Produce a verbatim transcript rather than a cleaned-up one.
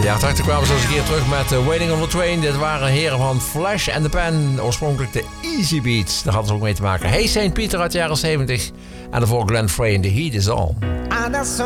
jaren tachtig kwamen ze eens een keer terug met uh, Waiting on the Train. Dit waren heren van Flash and the Pan. Oorspronkelijk de Easy Beats. Daar hadden ze ook mee te maken. Hey Saint Peter uit de jaren zeventig. En daarvoor Glenn Frey in The Heat Is On. Adesso